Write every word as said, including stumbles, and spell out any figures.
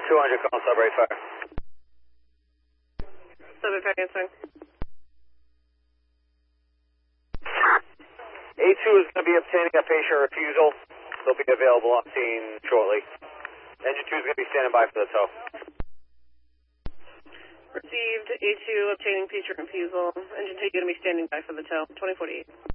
two hundred, call Celebrate Fire. Celebrate Fire, answering. A two is going to be obtaining a patient refusal. They'll be available on scene shortly. Engine two is going to be standing by for the tow. Received. A two obtaining patient refusal. Engine two going to be standing by for the tow. twenty forty-eight.